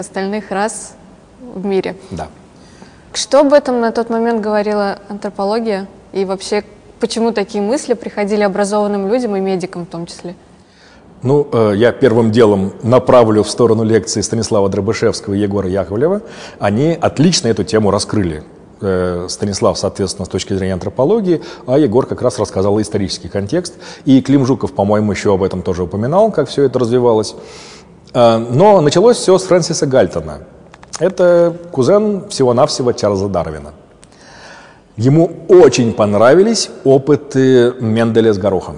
остальных рас в мире. Да. Что об этом на тот момент говорила антропология? И вообще, почему такие мысли приходили образованным людям и медикам в том числе? Ну, я первым делом направлю в сторону лекции Станислава Дробышевского и Егора Яковлева. Они отлично эту тему раскрыли. Станислав, соответственно, с точки зрения антропологии, а Егор как раз рассказал исторический контекст. И Клим Жуков, по-моему, еще об этом тоже упоминал, как все это развивалось. Но началось все с Фрэнсиса Гальтона. Это кузен всего-навсего Чарльза Дарвина. Ему очень понравились опыты Менделя с горохом.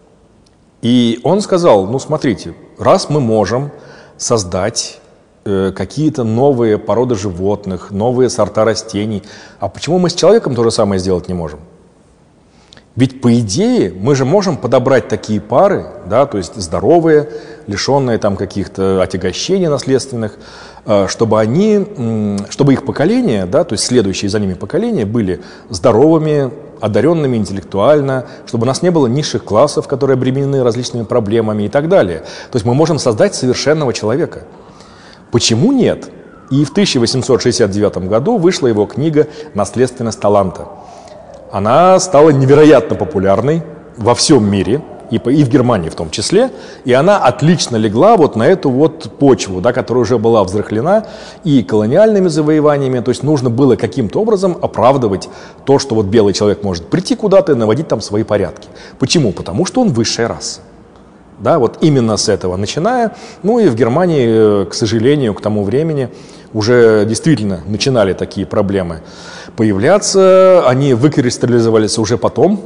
И он сказал, ну смотрите, раз мы можем создать какие-то новые породы животных, новые сорта растений, а почему мы с человеком то же самое сделать не можем? Ведь по идее мы же можем подобрать такие пары, да, то есть здоровые, лишенные там каких-то отягощений наследственных, чтобы их поколения, да, то есть следующие за ними поколения были здоровыми, одаренными интеллектуально, чтобы у нас не было низших классов, которые обременены различными проблемами и так далее. То есть мы можем создать совершенного человека. Почему нет? И в 1869 году вышла его книга «Наследственность таланта». Она стала невероятно популярной во всем мире, и в Германии в том числе, и она отлично легла вот на эту вот почву, да, которая уже была взрыхлена и колониальными завоеваниями, то есть нужно было каким-то образом оправдывать то, что вот белый человек может прийти куда-то и наводить там свои порядки. Почему? Потому что он высшая раса. Да, вот именно с этого начиная, ну и в Германии, к сожалению, к тому времени уже действительно начинали такие проблемы появляться, они выкристаллизовались уже потом,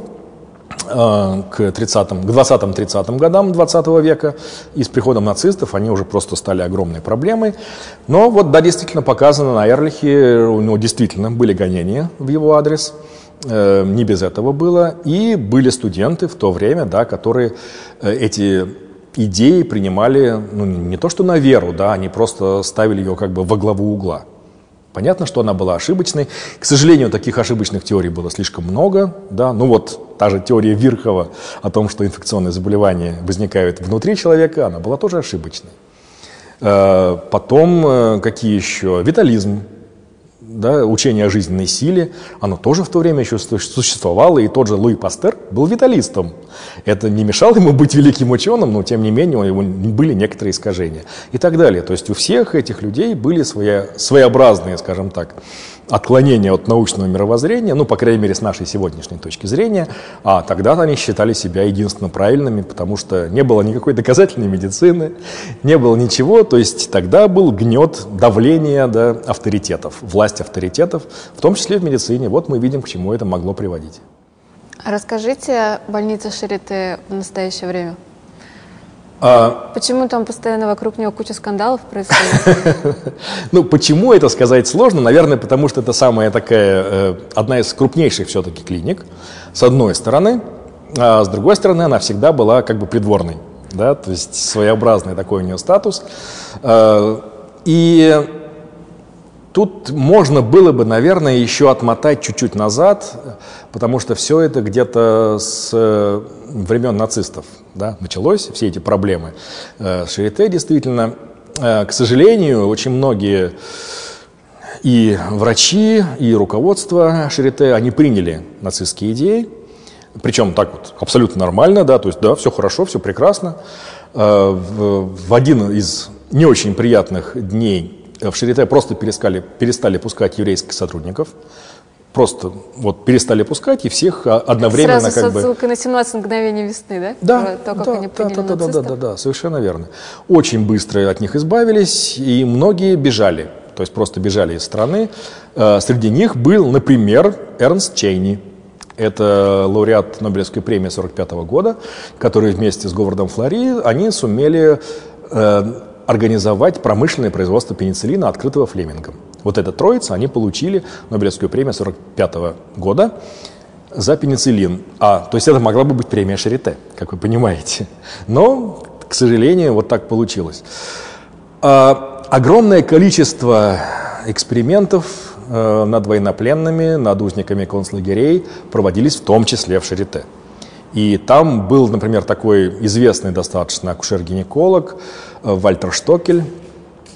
к 20-30 годам 20 века, и с приходом нацистов они уже просто стали огромной проблемой. Но вот, да, действительно показано на Эрлихе, у него действительно были гонения в его адрес, не без этого было, и были студенты в то время, да, которые эти идеи принимали, ну, не то что на веру, да, они просто ставили ее как бы во главу угла. Понятно, что она была ошибочной. К сожалению, таких ошибочных теорий было слишком много. Да? Ну вот та же теория Вирхова о том, что инфекционные заболевания возникают внутри человека, она была тоже ошибочной. Потом какие еще? Витализм. Да, учение о жизненной силе, оно тоже в то время еще существовало, и тот же Луи Пастер был виталистом. Это не мешало ему быть великим ученым, но тем не менее у него были некоторые искажения и так далее. То есть у всех этих людей были своеобразные, скажем так, отклонения от научного мировоззрения, ну, по крайней мере, с нашей сегодняшней точки зрения, а тогда они считали себя единственно правильными, потому что не было никакой доказательной медицины, не было ничего, то есть тогда был гнет давления, да, авторитетов, власть авторитетов, в том числе в медицине. Вот мы видим, к чему это могло приводить. Расскажите о больнице Шарите в настоящее время. Почему там постоянно вокруг него куча скандалов происходит? Ну, почему это сказать сложно? Наверное, потому что это самая такая, одна из крупнейших все-таки клиник, с одной стороны, а с другой стороны, она всегда была как бы придворной, да, то есть своеобразный такой у нее статус. И тут можно было бы, наверное, еще отмотать чуть-чуть назад, потому что все это где-то с времен нацистов, да, началось, все эти проблемы. Шарите действительно, к сожалению, очень многие и врачи, и руководство Шарите, они приняли нацистские идеи, причем так вот абсолютно нормально, да, то есть да, все хорошо, все прекрасно. В один из не очень приятных дней в Шарите просто перестали пускать еврейских сотрудников. Просто вот перестали пускать, и всех одновременно сразу как бы... с отсылкой на 17 мгновений весны, да? Да, то, как они приняли нацистов? Да, совершенно верно. Очень быстро от них избавились, и многие бежали, то есть просто бежали из страны. Среди них был, например, Эрнст Чейни. Это лауреат Нобелевской премии 1945 года, который вместе с Говардом Флори, они сумели организовать промышленное производство пенициллина, открытого Флемингом. Вот эта троица, они получили Нобелевскую премию 1945 года за пенициллин. То есть это могла бы быть премия Шарите, как вы понимаете. Но, к сожалению, вот так получилось. Огромное количество экспериментов над военнопленными, над узниками концлагерей проводились в том числе в Шарите. И там был, например, такой известный достаточно акушер-гинеколог Вальтер Штокель.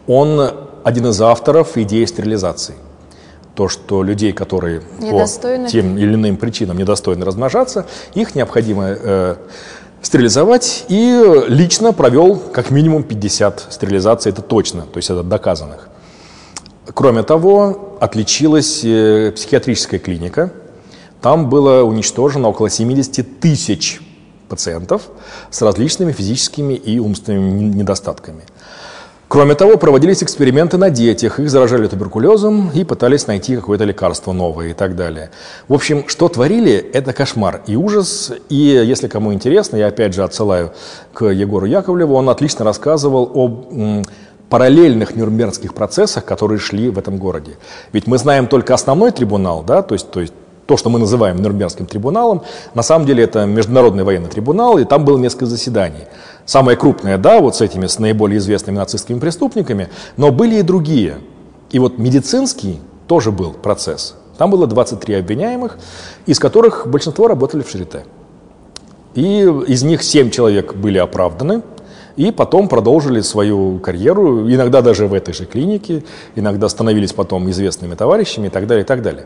он один из авторов идеи стерилизации. То, что людей, которые по тем или иным причинам недостойны размножаться, их необходимо стерилизовать, и лично провел как минимум 50 стерилизаций, это точно, то есть это доказанных. Кроме того, отличилась психиатрическая клиника. Там было уничтожено около 70 тысяч пациентов с различными физическими и умственными недостатками. Кроме того, проводились эксперименты на детях, их заражали туберкулезом и пытались найти какое-то лекарство новое и так далее. В общем, что творили, это кошмар и ужас. И если кому интересно, я опять же отсылаю к Егору Яковлеву, он отлично рассказывал об параллельных нюрнбергских процессах, которые шли в этом городе. Ведь мы знаем только основной трибунал, да, то есть то, что мы называем Нюрнбергским трибуналом, на самом деле это Международный военный трибунал, и там было несколько заседаний. Самое крупное, да, вот с этими, с наиболее известными нацистскими преступниками, но были и другие. И вот медицинский тоже был процесс. Там было 23 обвиняемых, из которых большинство работали в Шарите. И из них 7 человек были оправданы, и потом продолжили свою карьеру, иногда даже в этой же клинике, иногда становились потом известными товарищами и так далее, и так далее.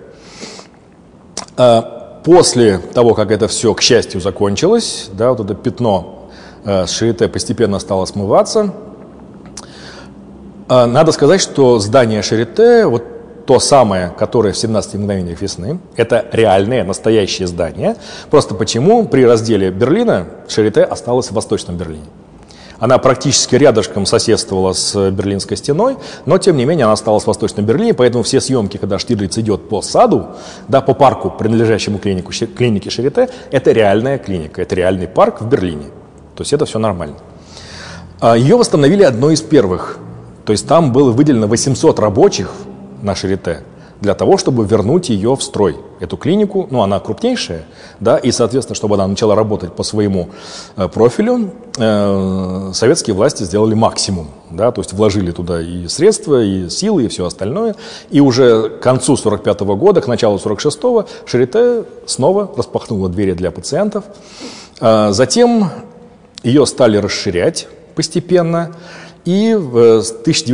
После того, как это все, к счастью, закончилось, да, вот это пятно с Шарите постепенно стало смываться. Надо сказать, что здание Шарите, вот то самое, которое в 17 мгновениях весны, это реальное, настоящее здание. Просто почему при разделе Берлина Шарите осталось в Восточном Берлине. Она практически рядышком соседствовала с Берлинской стеной, но тем не менее она осталась в Восточном Берлине, поэтому все съемки, когда Штирлиц идет по саду, да, по парку, принадлежащему клинике Шарите, это реальная клиника, это реальный парк в Берлине. То есть это все нормально. Ее восстановили одной из первых. То есть там было выделено 800 рабочих на Шарите для того, чтобы вернуть ее в строй. Эту клинику, ну она крупнейшая, да, и, соответственно, чтобы она начала работать по своему профилю, советские власти сделали максимум. Да, то есть вложили туда и средства, и силы, и все остальное. И уже к концу 1945 года, к началу 1946 Шарите снова распахнула двери для пациентов. Затем ее стали расширять постепенно, и с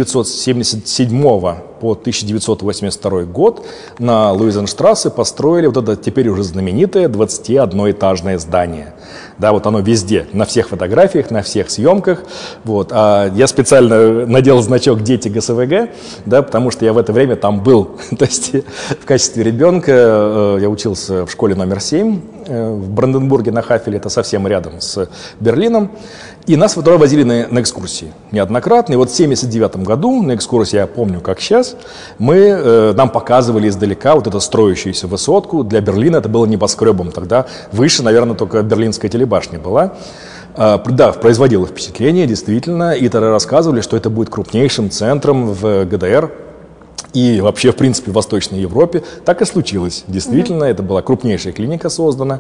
1977 по 1982 год на Луизенштрассе построили вот это теперь уже знаменитое 21-этажное здание. Да, вот оно везде, на всех фотографиях, на всех съемках. Вот. Я специально надел значок «Дети ГСВГ», да, потому что я в это время там был. То есть в качестве ребенка я учился в школе номер 7 в Бранденбурге на Хафеле, это совсем рядом с Берлином. И нас туда возили на экскурсии неоднократно. И вот в 1979 году на экскурсии, я помню как сейчас, нам показывали издалека вот эту строящуюся высотку. Для Берлина это было небоскребом. Тогда выше, наверное, только Берлинская телебашня была. Да, производило впечатление, действительно. И тогда рассказывали, что это будет крупнейшим центром в ГДР. И вообще, в принципе, в Восточной Европе. Так и случилось. Действительно, это была крупнейшая клиника создана.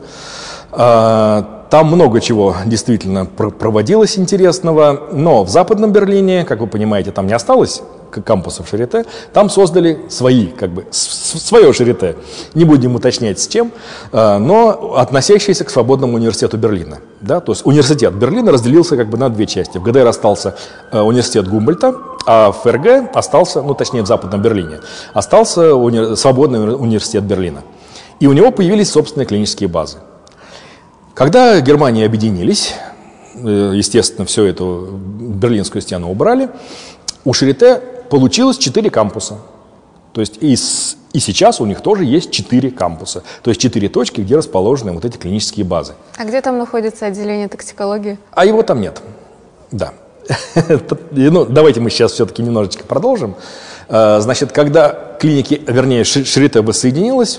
Там много чего действительно проводилось интересного. Но в Западном Берлине, как вы понимаете, там не осталось кампусов Шарите. Там создали свои, свое Шарите. Не будем уточнять с чем, но относящиеся к Свободному университету Берлина. Да? То есть университет Берлина разделился на две части. В ГДР остался университет Гумбольдта, а в ФРГ остался, в Западном Берлине, остался Свободный университет Берлина. И у него появились собственные клинические базы. Когда Германии объединились, естественно, всю эту Берлинскую стену убрали, у Шарите получилось 4 кампуса. То есть и сейчас у них тоже есть 4 кампуса. То есть 4 точки, где расположены вот эти клинические базы. А где там находится отделение токсикологии? А его там нет. Да. Давайте мы сейчас все-таки немножечко продолжим. Значит, когда Шарите воссоединилась,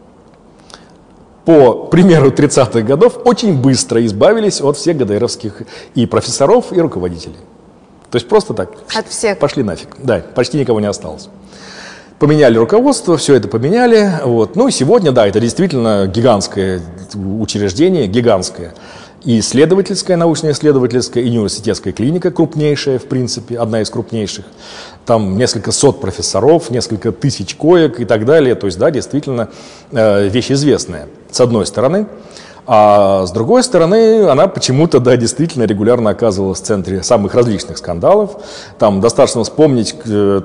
по примеру 30-х годов, очень быстро избавились от всех ГДРовских и профессоров, и руководителей. То есть просто так. От всех. Пошли нафиг. Да, почти никого не осталось. Поменяли руководство, все это поменяли. Вот. Ну и сегодня, да, это действительно гигантское учреждение, гигантское. И исследовательская, научно-исследовательская, и университетская клиника крупнейшая, в принципе, одна из крупнейших. Там несколько сот профессоров, несколько тысяч коек и так далее. То есть, да, действительно, вещь известная, с одной стороны. А с другой стороны, она почему-то, да, действительно регулярно оказывалась в центре самых различных скандалов. Там достаточно вспомнить